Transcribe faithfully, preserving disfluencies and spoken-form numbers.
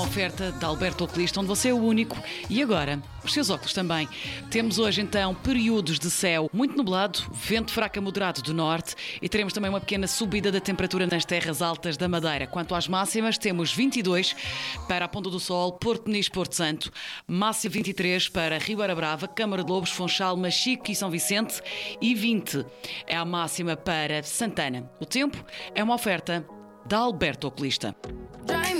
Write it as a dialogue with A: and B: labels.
A: oferta da Alberto Oculista, onde você é o único e agora os seus óculos também. Temos hoje então períodos de céu muito nublado, vento fraco a moderado do norte e teremos também uma pequena subida da temperatura nas terras altas da Madeira. Quanto às máximas, temos vinte e dois para a Ponta do Sol, Porto Muniz, Porto Santo, máxima vinte e três para Ribeira Brava, Câmara de Lobos, Funchal, Machico e São Vicente e vinte é a máxima para Santana. O tempo é uma oferta da Alberto Oculista.